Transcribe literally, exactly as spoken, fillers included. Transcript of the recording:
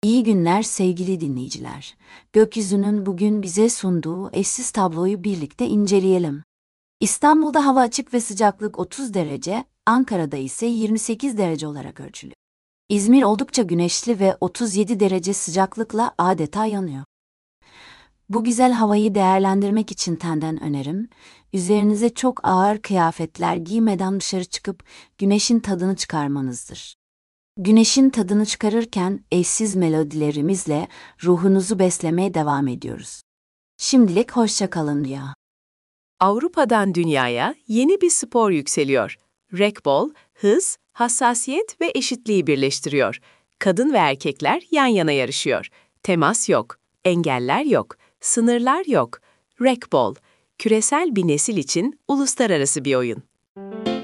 İyi günler sevgili dinleyiciler. Gökyüzünün bugün bize sunduğu eşsiz tabloyu birlikte inceleyelim. İstanbul'da hava açık ve sıcaklık otuz derece, Ankara'da ise yirmi sekiz derece olarak ölçülü. İzmir oldukça güneşli ve otuz yedi derece sıcaklıkla adeta yanıyor. Bu güzel havayı değerlendirmek için tenden önerim, üzerinize çok ağır kıyafetler giymeden dışarı çıkıp güneşin tadını çıkarmanızdır. Güneşin tadını çıkarırken eşsiz melodilerimizle ruhunuzu beslemeye devam ediyoruz. Şimdilik hoşça kalın ya. Avrupa'dan dünyaya yeni bir spor yükseliyor. Racquetball, hız, hassasiyet ve eşitliği birleştiriyor. Kadın ve erkekler yan yana yarışıyor. Temas yok, engeller yok, sınırlar yok. Racquetball, küresel bir nesil için uluslararası bir oyun.